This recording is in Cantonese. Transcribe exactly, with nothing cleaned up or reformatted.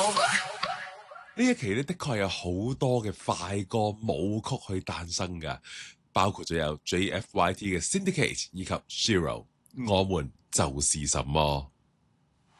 呢一期咧的確有好多嘅快歌舞曲去誕生㗎，包括咗有 J F Y T 嘅 Syndicate 以及 Shiro，我們就是什麼。